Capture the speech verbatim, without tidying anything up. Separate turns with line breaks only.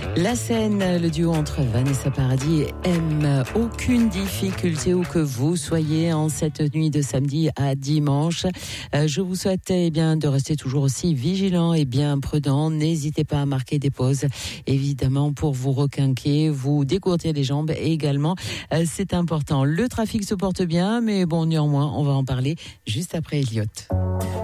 La scène, le duo entre Vanessa Paradis et M. Aucune difficulté où que vous soyez en cette nuit de samedi à dimanche. Euh, je vous souhaite eh bien, de rester toujours aussi vigilant et bien prudent. N'hésitez pas à marquer des pauses, évidemment, pour vous requinquer, vous dégourdir les jambes également. Euh, c'est important. Le trafic se porte bien, mais bon, néanmoins, on va en parler juste après Elliott.